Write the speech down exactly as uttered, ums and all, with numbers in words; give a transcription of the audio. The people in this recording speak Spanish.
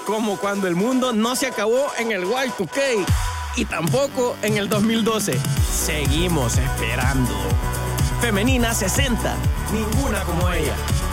como cuando el mundo no se acabó en el Y dos K y tampoco en el dos mil doce. Seguimos esperando. Femenina sesenta, ninguna como ella.